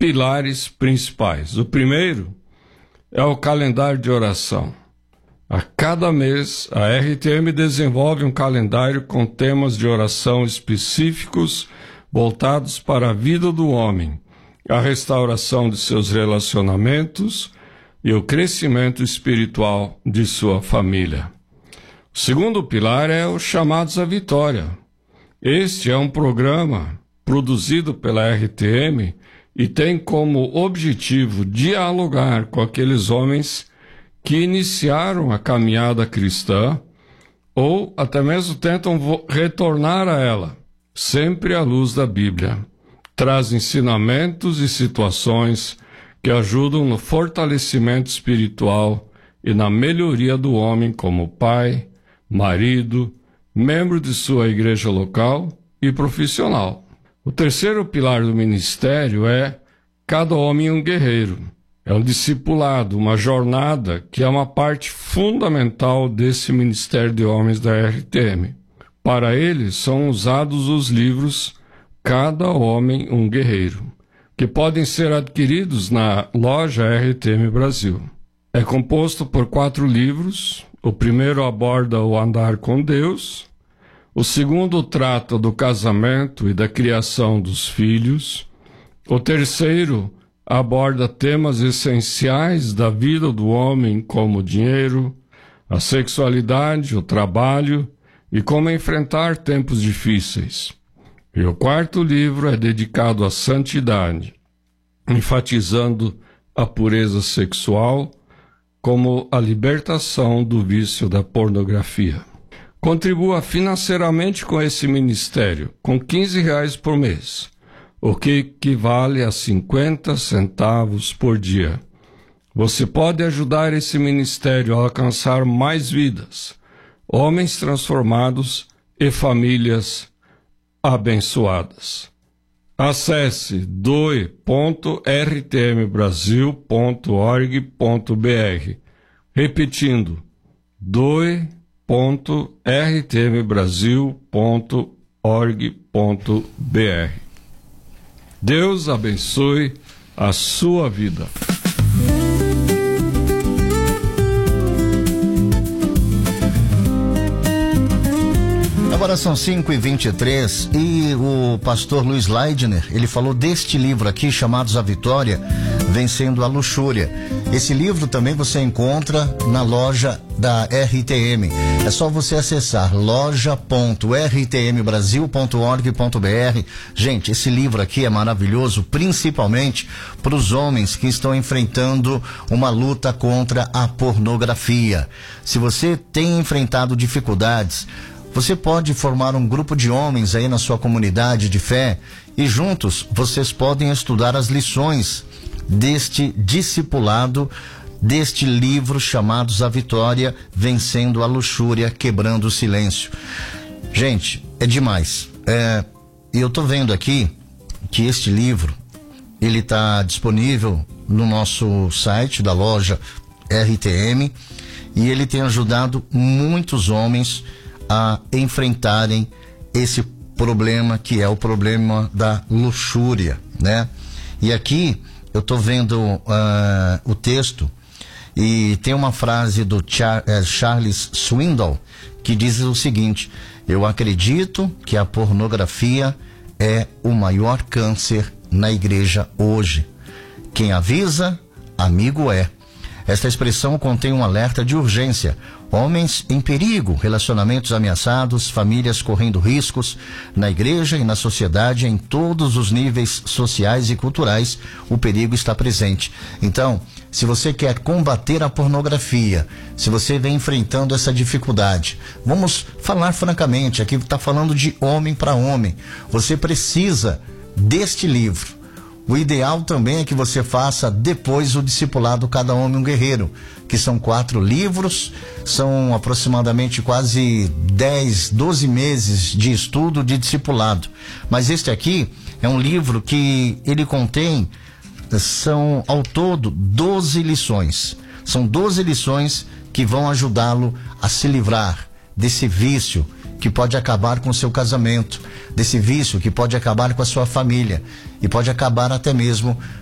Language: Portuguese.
pilares principais. O primeiro é o calendário de oração. A cada mês, a RTM desenvolve um calendário com temas de oração específicos voltados para a vida do homem, a restauração de seus relacionamentos e o crescimento espiritual de sua família. O segundo pilar é os Chamados à Vitória. Este é um programa produzido pela RTM e tem como objetivo dialogar com aqueles homens que iniciaram a caminhada cristã ou até mesmo tentam retornar a ela, sempre à luz da Bíblia. Traz ensinamentos e situações que ajudam no fortalecimento espiritual e na melhoria do homem como pai, marido, membro de sua igreja local e profissional. O terceiro pilar do ministério é Cada Homem um Guerreiro. É um discipulado, uma jornada que é uma parte fundamental desse Ministério de Homens da RTM. Para ele são usados os livros Cada Homem um Guerreiro, que podem ser adquiridos na loja RTM Brasil. É composto por 4 livros. O primeiro aborda o andar com Deus. O segundo trata do casamento e da criação dos filhos. O terceiro aborda temas essenciais da vida do homem, como o dinheiro, a sexualidade, o trabalho e como enfrentar tempos difíceis. E o quarto livro é dedicado à santidade, enfatizando a pureza sexual como a libertação do vício da pornografia. Contribua financeiramente com esse ministério, com R$15 por mês, o que equivale a 50 centavos por dia. Você pode ajudar esse ministério a alcançar mais vidas, homens transformados e famílias abençoadas. Acesse doe.rtmbrasil.org.br. Repetindo, doe.rtmbrasil.org.br. Deus abençoe a sua vida. Agora são 5h23 e o pastor Luiz Leidner, ele falou deste livro aqui, Chamados à Vitória, Vencendo a Luxúria. Esse livro também você encontra na loja da RTM. É só você acessar loja.rtmbrasil.org.br. Gente, esse livro aqui é maravilhoso, principalmente para os homens que estão enfrentando uma luta contra a pornografia. Se você tem enfrentado dificuldades, você pode formar um grupo de homens aí na sua comunidade de fé e juntos vocês podem estudar as lições deste discipulado, deste livro Chamados à Vitória, Vencendo a Luxúria, Quebrando o Silêncio. Gente, é demais. E eu tô vendo aqui que este livro, ele está disponível no nosso site da loja RTM e ele tem ajudado muitos homens a enfrentarem esse problema que é o problema da luxúria, né? E aqui eu tô vendo o texto e tem uma frase do Charles Swindoll que diz o seguinte: eu acredito que a pornografia é o maior câncer na igreja hoje. Quem avisa, amigo é. Esta expressão contém um alerta de urgência. Homens em perigo, relacionamentos ameaçados, famílias correndo riscos. Na igreja e na sociedade, em todos os níveis sociais e culturais, o perigo está presente. Então, se você quer combater a pornografia, se você vem enfrentando essa dificuldade, vamos falar francamente, aqui está falando de homem para homem. Você precisa deste livro. O ideal também é que você faça depois o discipulado Cada Homem um Guerreiro, que são 4 livros, são aproximadamente quase 10, 12 meses de estudo de discipulado. Mas este aqui é um livro que ele contém, são ao todo 12 lições. São 12 lições que vão ajudá-lo a se livrar desse vício que pode acabar com o seu casamento, desse vício que pode acabar com a sua família e pode acabar até mesmo